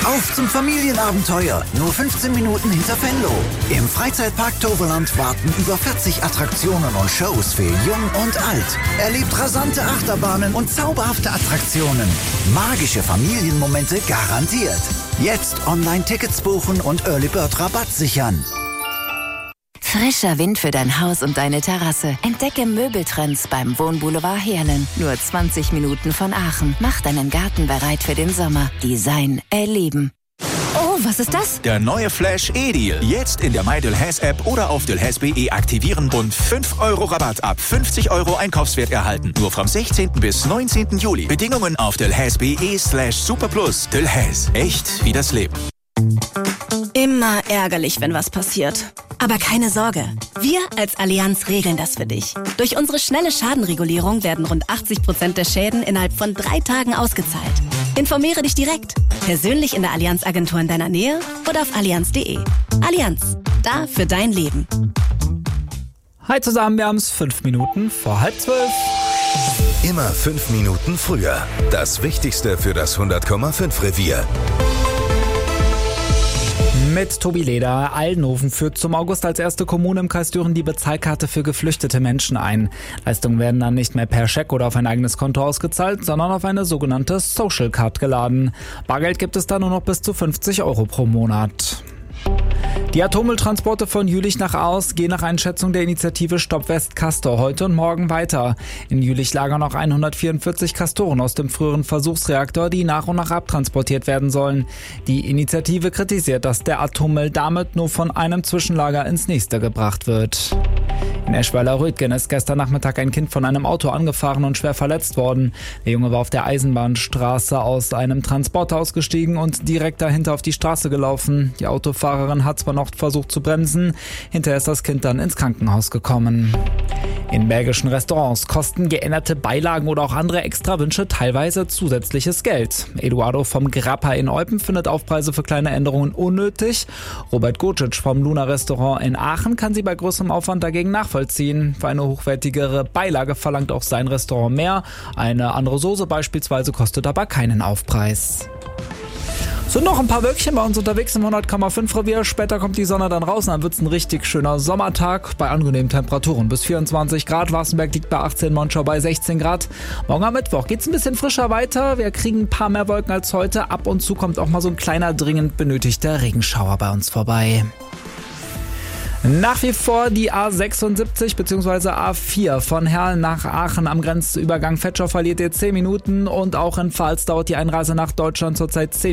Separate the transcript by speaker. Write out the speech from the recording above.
Speaker 1: Auf zum Familienabenteuer, nur 15 Minuten hinter Venlo. Im Freizeitpark Toverland warten über 40 Attraktionen und Shows für Jung und Alt. Erlebt rasante Achterbahnen und zauberhafte Attraktionen. Magische Familienmomente garantiert. Jetzt Online-Tickets buchen und Early Bird Rabatt sichern.
Speaker 2: Frischer Wind für dein Haus und deine Terrasse. Entdecke Möbeltrends beim Wohnboulevard Heerlen. Nur 20 Minuten von Aachen. Mach deinen Garten bereit für den Sommer. Design erleben.
Speaker 3: Oh, was ist das?
Speaker 4: Der neue Flash E-Deal. Jetzt in der MyDelhaize-App oder auf delhaize.de aktivieren und 5 € Rabatt ab 50 € Einkaufswert erhalten. Nur vom 16. bis 19. Juli. Bedingungen auf delhaize.de/superplus. Delhaize. Echt wie das Leben.
Speaker 3: Immer ärgerlich, wenn was passiert. Aber keine Sorge, wir als Allianz regeln das für dich. Durch unsere schnelle Schadenregulierung werden rund 80% der Schäden innerhalb von 3 Tagen ausgezahlt. Informiere dich direkt, persönlich in der Allianz-Agentur in deiner Nähe oder auf allianz.de. Allianz, da für dein Leben.
Speaker 5: Hi zusammen, wir haben es 5 Minuten vor 11:30.
Speaker 6: Immer 5 Minuten früher. Das Wichtigste für das 100,5 Revier.
Speaker 5: Mit Tobi Leder. Aldenhoven führt zum August als erste Kommune im Kreis Düren die Bezahlkarte für geflüchtete Menschen ein. Leistungen werden dann nicht mehr per Scheck oder auf ein eigenes Konto ausgezahlt, sondern auf eine sogenannte Social Card geladen. Bargeld gibt es dann nur noch bis zu 50 € pro Monat. Die Atommülltransporte von Jülich nach Aos gehen nach Einschätzung der Initiative Stopp West Castor heute und morgen weiter. In Jülich lagern noch 144 Castoren aus dem früheren Versuchsreaktor, die nach und nach abtransportiert werden sollen. Die Initiative kritisiert, dass der Atommüll damit nur von einem Zwischenlager ins nächste gebracht wird. In Eschweiler-Rütgen ist gestern Nachmittag ein Kind von einem Auto angefahren und schwer verletzt worden. Der Junge war auf der Eisenbahnstraße aus einem Transporter ausgestiegen und direkt dahinter auf die Straße gelaufen. Die Autofahrerin hat zwar noch versucht zu bremsen, hinterher ist das Kind dann ins Krankenhaus gekommen. In belgischen Restaurants kosten geänderte Beilagen oder auch andere Extrawünsche teilweise zusätzliches Geld. Eduardo vom Grappa in Eupen findet Aufpreise für kleine Änderungen unnötig. Robert Gocic vom Luna Restaurant in Aachen kann sie bei größerem Aufwand dagegen nachvollziehen. Für eine hochwertigere Beilage verlangt auch sein Restaurant mehr. Eine andere Soße beispielsweise kostet aber keinen Aufpreis. So, noch ein paar Wölkchen bei uns unterwegs im 100,5 Revier. Später kommt die Sonne dann raus und dann wird es ein richtig schöner Sommertag bei angenehmen Temperaturen. Bis 24 Grad, Warstenberg liegt bei 18, Monschau bei 16 Grad. Morgen am Mittwoch geht es ein bisschen frischer weiter. Wir kriegen ein paar mehr Wolken als heute. Ab und zu kommt auch mal so ein kleiner, dringend benötigter Regenschauer bei uns vorbei. Nach wie vor die A76 bzw. A4 von Herrn nach Aachen am Grenzübergang Fetschau verliert ihr 10 Minuten und auch in Pfalz dauert die Einreise nach Deutschland zurzeit 10